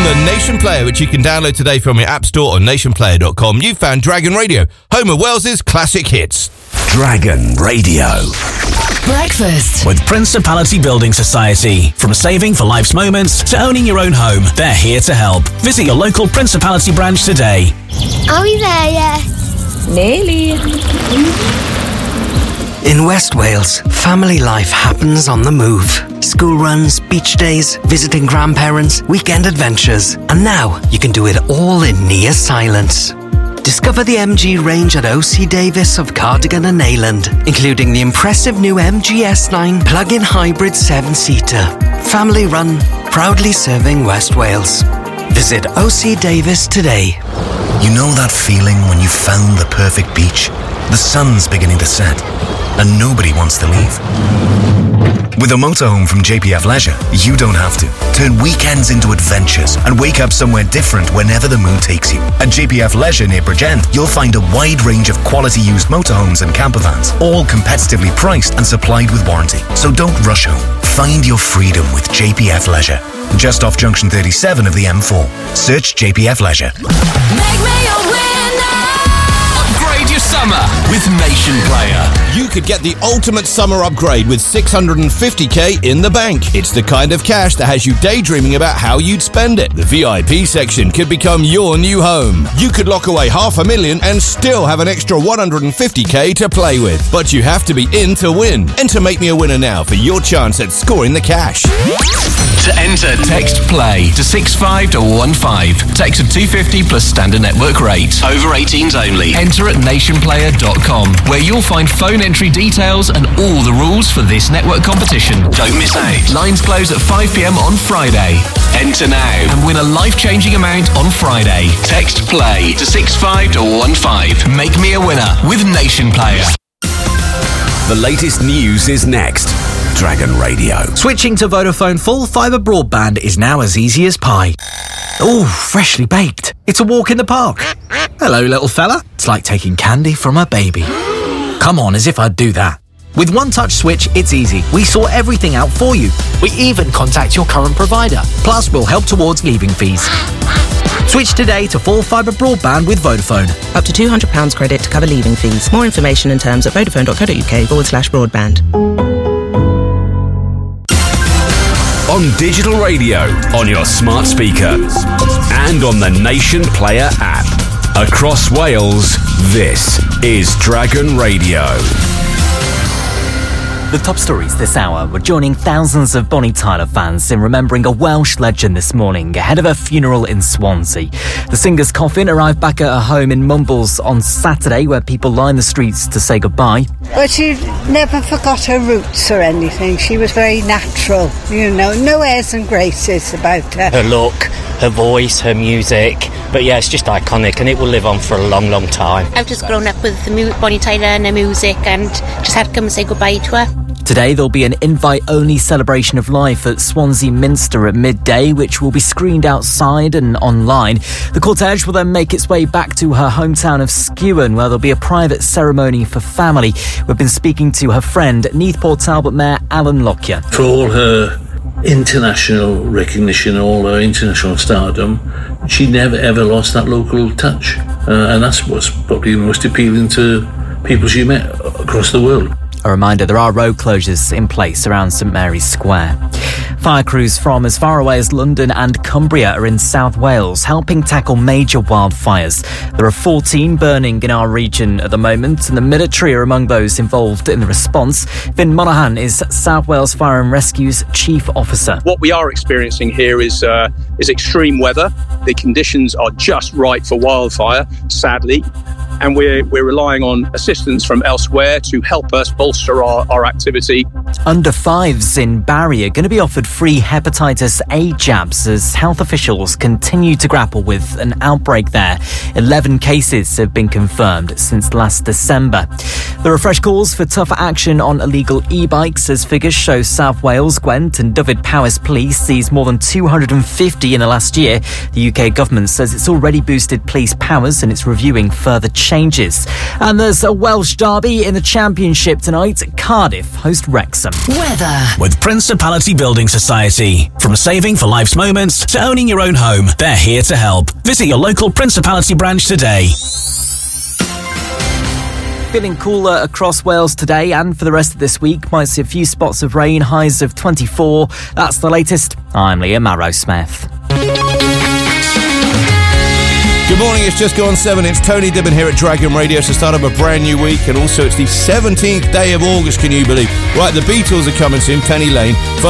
the Nation Player, which you can download today from your App Store or nationplayer.com. You've found Dragon Radio, home of Wales's classic hits. Dragon Radio. Breakfast With Principality Building Society. From saving for life's moments to owning your own home, they're here to help. Visit your local Principality branch today. Are we there yet? Nearly. In West Wales, family life happens on the move. School runs, beach days, visiting grandparents, weekend adventures. And now you can do it all in near silence. Discover the MG range at OC Davis of Cardigan and Neyland, including the impressive new MG S9 plug-in hybrid 7-seater. Family run, proudly serving West Wales. Visit OC Davis today. You know that feeling when you found the perfect beach? The sun's beginning to set, and nobody wants to leave. With a motorhome from JPF Leisure, you don't have to. Turn weekends into adventures and wake up somewhere different whenever the mood takes you. At JPF Leisure near Bridgend, you'll find a wide range of quality used motorhomes and campervans, all competitively priced and supplied with warranty. So don't rush home. Find your freedom with JPF Leisure. Just off Junction 37 of the M4. Search JPF Leisure. Make me a winner. Upgrade your summer with Nation Player. You could get the ultimate summer upgrade with $650K in the bank. It's the kind of cash that has you daydreaming about how you'd spend it. The VIP section could become your new home. You could lock away $500,000 and still have an extra $150K to play with. But you have to be in to win. Enter Make Me a Winner now for your chance at scoring the cash. To enter, text PLAY to 65215. Text at $250 plus standard network rate. Over 18s only. Enter at nationplayer.com, where you'll find phone entry details and all the rules for this network competition. Don't miss out. Lines close at 5 p.m. on Friday. Enter now and win a life-changing amount on Friday. Text PLAY to 65215. Make me a winner with Nation Player. The latest news is next. Dragon Radio. Switching to Vodafone full fibre broadband is now as easy as pie. Ooh, freshly baked. It's a walk in the park. Hello, little fella. It's like taking candy from a baby. Come on, as if I'd do that. With One Touch Switch, it's easy. We sort everything out for you. We even contact your current provider. Plus, we'll help towards leaving fees. Switch today to full fibre broadband with Vodafone. Up to £200 credit to cover leaving fees. More information and terms at vodafone.co.uk/broadband. On digital radio, on your smart speaker, and on the Nation Player app. Across Wales, this is Dragon Radio. The top stories this hour were joining thousands of Bonnie Tyler fans in remembering a Welsh legend this morning ahead of her funeral in Swansea. The singer's coffin arrived back at her home in Mumbles on Saturday, where people lined the streets to say goodbye. But she never forgot her roots or anything. She was very natural, you know, no airs and graces about her. Her look, her voice, her music. But yeah, it's just iconic and it will live on for a long, long time. I've just grown up with Bonnie Tyler and her music and just had to come and say goodbye to her. Today there'll be an invite-only celebration of life at Swansea Minster at midday, which will be screened outside and online. The cortege will then make its way back to her hometown of Skewen, where there'll be a private ceremony for family. We've been speaking to her friend, Neath Port Talbot Mayor Alan Lockyer. For all her international recognition, all her international stardom, she never ever lost that local touch. And that's what's probably most appealing to people she met across the world. A reminder, there are road closures in place around St Mary's Square. Fire crews from as far away as London and Cumbria are in South Wales, helping tackle major wildfires. There are 14 burning in our region at the moment, and the military are among those involved in the response. Finn Monaghan is South Wales Fire and Rescue's Chief Officer. What we are experiencing here is extreme weather. The conditions are just right for wildfire, sadly. And we're relying on assistance from elsewhere to help us bolster our activity. Under fives in Barry are going to be offered free hepatitis A jabs as health officials continue to grapple with an outbreak there. 11 cases have been confirmed since last December. There are fresh calls for tougher action on illegal e-bikes as figures show South Wales, Gwent and Dyfed-Powys Police seized more than 250 in the last year. The UK government says it's already boosted police powers and it's reviewing further changes. And there's a Welsh derby in the Championship tonight. Cardiff host Wrexham. Weather. With Principality Building Society. From saving for life's moments to owning your own home, they're here to help. Visit your local Principality branch today. Feeling cooler across Wales today and for the rest of this week. Might see a few spots of rain, highs of 24. That's the latest. I'm Liam Marrow-Smith. Good morning, it's just gone 7. It's Tony Dibben here at Dragon Radio. It's the start of a brand new week, and also it's the 17th day of August, can you believe? Right, the Beatles are coming soon, Penny Lane.